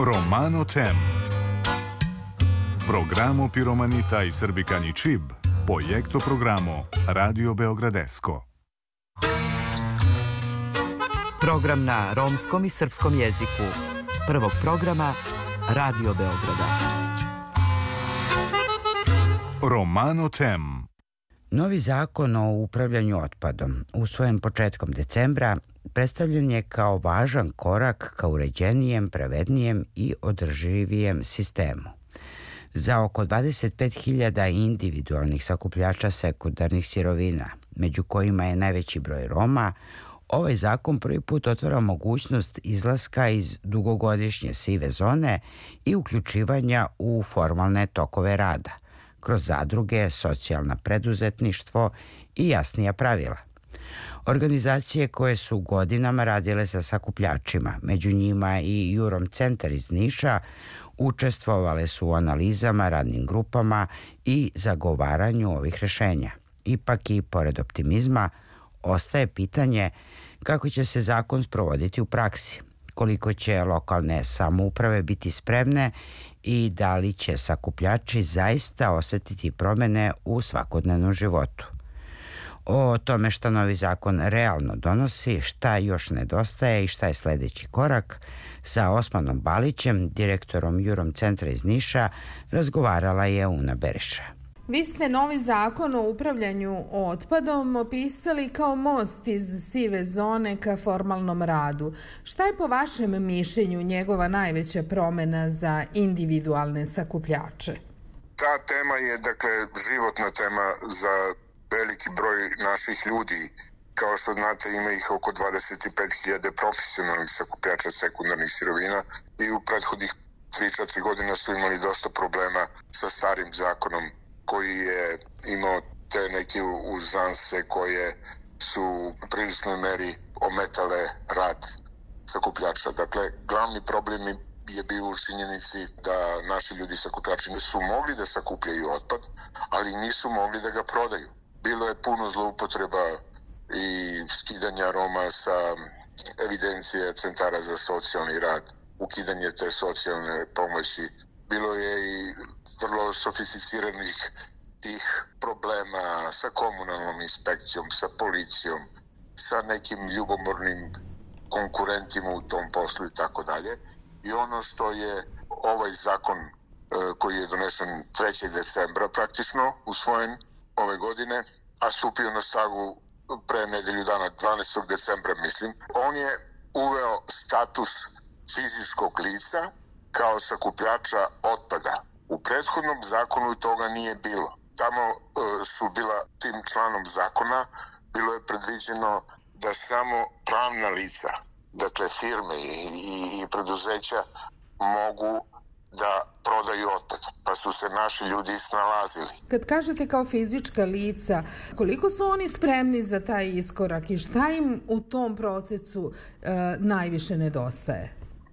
Romano Tem. Programo Piromanita i Srbikani Čib, projekto programo Radio Beogradesko. Program na romskom i srpskom jeziku. Prvog programa Radio Beograda. Romano Tem. Novi zakon o upravljanju otpadom, usvojen početkom decembra, predstavljen je kao važan korak ka uređenijem, pravednijem i održivijem sistemu. Za oko 25.000 individualnih sakupljača sekundarnih sirovina, među kojima je najveći broj Roma, ovaj zakon prvi put otvara mogućnost izlaska iz dugogodišnje sive zone i uključivanja u formalne tokove rada, kroz zadruge, socijalno preduzetništvo i jasnija pravila. Organizacije koje su godinama radile sa sakupljačima, među njima i Jurom centar iz Niša, učestvovale su u analizama, radnim grupama i zagovaranju ovih rešenja. Ipak i pored optimizma, ostaje pitanje kako će se zakon sprovoditi u praksi, koliko će lokalne samouprave biti spremne i da li će sakupljači zaista osetiti promene u svakodnevnom životu. O tome šta novi zakon realno donosi, šta još nedostaje i šta je sledeći korak, sa Osmanom Balićem, direktorom Jurom centra iz Niša, razgovarala je Una Beriša. Vi ste novi zakon o upravljanju otpadom opisali kao most iz sive zone ka formalnom radu. Šta je po vašem mišljenju njegova najveća promena za individualne sakupljače? Ta tema je, životna tema za veliki broj naših ljudi. Kao što znate, ima ih oko 25.000 profesionalnih sakupljača sekundarnih sirovina i u prethodnih 3-4 godina su imali dosta problema sa starim zakonom koji je imao te neke uzanse koje su u priličnoj meri ometale rad sakupljača. Dakle, glavni problem je bio u činjenici da naši ljudi sakupljači su mogli da sakupljaju otpad, ali nisu mogli da ga prodaju. Bilo je puno zloupotreba i skidanja Roma sa evidencije centara za socijalni rad, ukidanje te socijalne pomoći. Bilo je i vrlo sofisticiranih tih problema sa komunalnom inspekcijom, sa policijom, sa nekim ljubomornim konkurentima u tom poslu i tako dalje. I ono što je ovaj zakon koji je donesen 3. decembra praktično usvojen ove godine, a stupio na snagu pre nedelju dana, 12. decembra mislim, on je uveo status fizičkog lica kao sakupljača otpada. U prethodnom zakonu toga nije bilo. Tamo su bila tim članom zakona, bilo je predviđeno da samo pravna lica, dakle firme i preduzeća mogu da prodaju otpad, pa su se naši ljudi snalazili. Kad kažete kao fizička lica, koliko su oni spremni za taj iskorak i šta im u tom procesu najviše nedostaje?